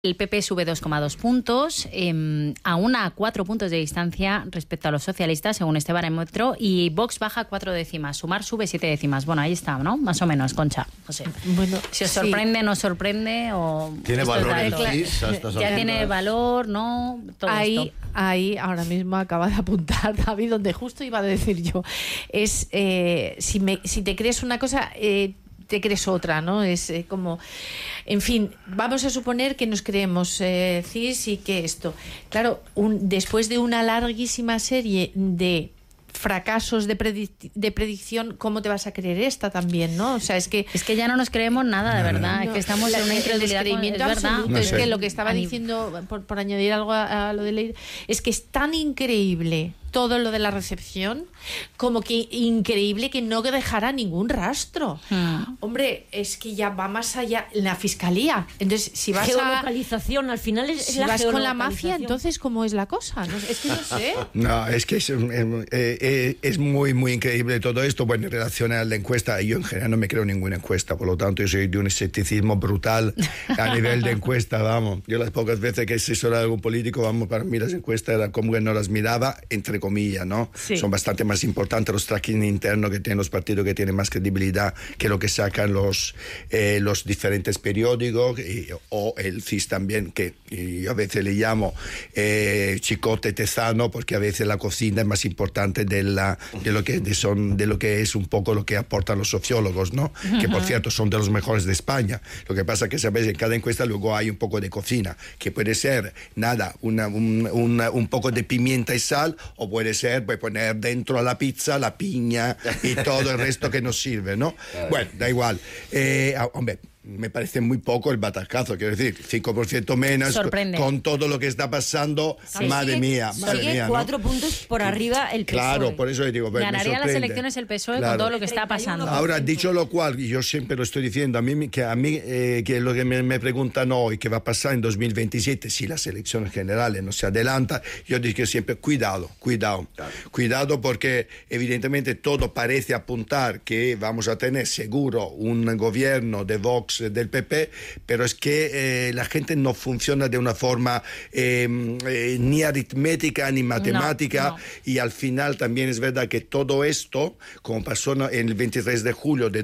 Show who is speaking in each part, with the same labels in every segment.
Speaker 1: El PP sube 2,2 puntos, aún a 4 puntos de distancia respecto a los socialistas, según este barómetro, y Vox baja 4 décimas, Sumar sube 7 décimas. Bueno, ahí está, ¿no? Más o menos, Concha. No sé.
Speaker 2: Bueno,
Speaker 1: si os sorprende, no sorprende, o...
Speaker 3: ¿Tiene valor el CIS?
Speaker 1: Ya tiene valor, ¿no? Todo esto.
Speaker 2: Ahí, ahora mismo acaba de apuntar David, donde justo iba a decir yo. Es, si te crees una cosa... te crees otra, ¿no? Es como... En fin, vamos a suponer que nos creemos CIS y que esto... Claro, después de una larguísima serie de fracasos de predicción, ¿cómo te vas a creer esta también, no? O sea, es que
Speaker 1: ya no nos creemos nada, de verdad. No, es que estamos en una incredulidad.
Speaker 2: Es verdad. No sé. Es que lo que estaba diciendo, por añadir algo a lo de Leire, es que es tan increíble todo lo de la recepción, como que increíble que no dejará ningún rastro. Hombre, es que ya va más allá la fiscalía. Entonces, si vas
Speaker 4: geolocalización, al final es
Speaker 2: si
Speaker 4: la
Speaker 2: vas con la mafia, entonces ¿cómo es la cosa? No, es que no sé.
Speaker 3: No, es que es muy, muy increíble todo esto. Bueno, en relación a la encuesta, yo en general no me creo ninguna encuesta, por lo tanto yo soy de un escepticismo brutal a nivel de encuesta, vamos. Yo las pocas veces que he asesorado a algún político, vamos, para mí las encuestas era como que no las miraba, entre comillas, ¿no? Sí. Son bastante más importantes los tracking internos que tienen los partidos, que tienen más credibilidad que lo que sacan los diferentes periódicos, o el CIS también, que yo a veces le llamo chicote tesano, porque a veces la cocina es más importante de lo que es un poco lo que aportan los sociólogos, ¿no? Que por cierto son de los mejores de España. Lo que pasa es que, sabes, en cada encuesta luego hay un poco de cocina, que puede ser nada, un poco de pimienta y sal, o puede ser pues poner dentro a la pizza la piña y todo el resto que nos sirve, ¿no? Bueno, da igual. Hombre, me parece muy poco el batacazo, quiero decir, 5% menos con todo lo que está pasando. Sí. Madre mía,
Speaker 4: 4 puntos por arriba el PSOE.
Speaker 3: Claro, por eso le digo,
Speaker 1: ganaría las elecciones el PSOE con todo lo que está pasando.
Speaker 3: Ahora, dicho lo cual, y yo siempre lo estoy diciendo, a mí que lo que me preguntan hoy, ¿qué va a pasar en 2027 si las elecciones generales no se adelantan? Yo digo siempre, cuidado, porque evidentemente todo parece apuntar que vamos a tener seguro un gobierno de Vox, del PP, pero es que la gente no funciona de una forma ni aritmética ni matemática, no. Y al final también es verdad que todo esto, como pasó en el 23 de julio de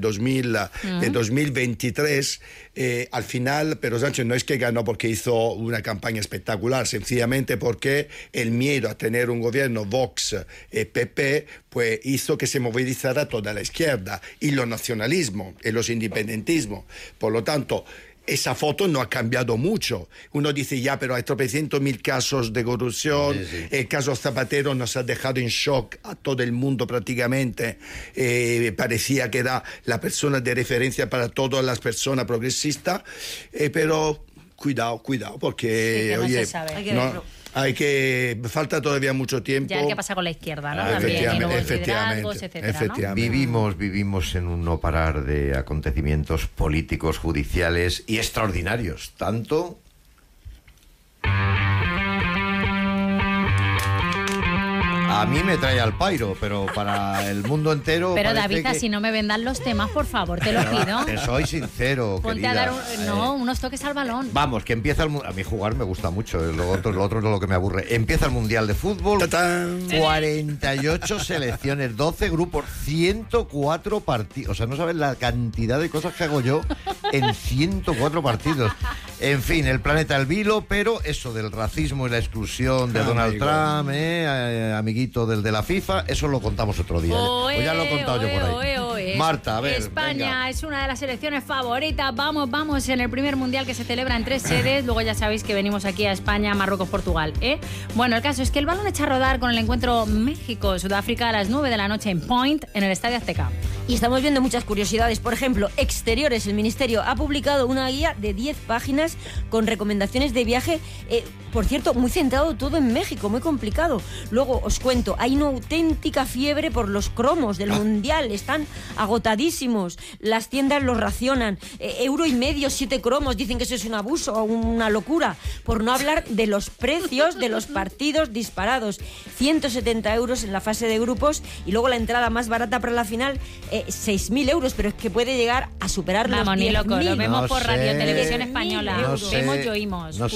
Speaker 3: 2023, al final Pedro Sánchez no es que ganó porque hizo una campaña espectacular, sencillamente porque el miedo a tener un gobierno Vox-PP pues hizo que se movilizara toda la izquierda y los nacionalismos y los independentismos. Por lo tanto, esa foto no ha cambiado mucho. Uno dice, ya, pero hay tropecientos mil casos de corrupción. Sí. El caso Zapatero nos ha dejado en shock a todo el mundo prácticamente. Parecía que era la persona de referencia para todas las personas progresistas. Pero cuidado, porque,
Speaker 1: sí,
Speaker 3: oye,
Speaker 1: no se sabe.
Speaker 3: Falta todavía mucho tiempo.
Speaker 1: Ya hay que pasar con la izquierda, ¿no?
Speaker 3: Efectivamente.
Speaker 1: ¿no?
Speaker 5: Vivimos en un no parar de acontecimientos políticos, judiciales y extraordinarios. Tanto... A mí me trae al pairo, pero para el mundo entero...
Speaker 1: Pero David, si no me vendan los temas, por favor, te lo pido.
Speaker 5: Te soy sincero,
Speaker 1: ponte
Speaker 5: querida.
Speaker 1: A dar unos toques al balón.
Speaker 5: Vamos, que empieza el... A mí jugar me gusta mucho, lo otro es lo que me aburre. Empieza el Mundial de Fútbol, ¡tatán! 48 selecciones, 12 grupos, 104 partidos. O sea, no sabes la cantidad de cosas que hago yo en 104 partidos. En fin, el planeta al vilo, pero eso del racismo y la exclusión de Donald Trump, amiguito del de la FIFA, eso lo contamos otro día. Pues ya lo he contado yo por ahí. Marta, a ver,
Speaker 1: España
Speaker 5: venga.
Speaker 1: Es una de las selecciones favoritas. Vamos en el primer mundial que se celebra en 3 sedes. Luego ya sabéis que venimos aquí a España, Marruecos, Portugal. Bueno, el caso es que el balón echa a rodar con el encuentro México-Sudáfrica a las 9 de la noche en Point, en el Estadio Azteca.
Speaker 4: Y estamos viendo muchas curiosidades. Por ejemplo, Exteriores, el Ministerio ha publicado una guía de 10 páginas con recomendaciones de viaje, por cierto, muy centrado todo en México, muy complicado. Luego os cuento, hay una auténtica fiebre por los cromos del Mundial, están agotadísimos, las tiendas los racionan, €1,50, 7 cromos, dicen que eso es un abuso o una locura, por no hablar de los precios de los partidos disparados, 170 € en la fase de grupos, y luego la entrada más barata para la final, 6.000 euros, pero es que puede llegar a superar
Speaker 1: Vamos,
Speaker 4: los
Speaker 1: ni
Speaker 4: 10.000.
Speaker 1: loco, lo vemos
Speaker 5: No
Speaker 1: por
Speaker 5: sé.
Speaker 1: Radio Televisión Española.
Speaker 5: No sé.
Speaker 1: Vemos y oímos.
Speaker 5: No sé